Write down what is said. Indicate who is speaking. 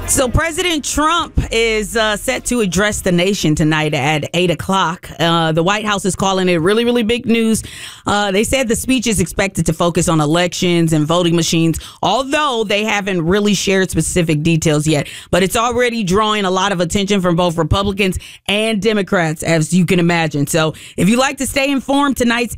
Speaker 1: So President Trump is set to address the nation tonight at 8 o'clock. The White House is calling it really, really big news. They said the speech is expected to focus on elections and voting machines, although they haven't really shared specific details yet. But it's already drawing a lot of attention from both Republicans and Democrats, as you can imagine. So if you like to stay informed, tonight's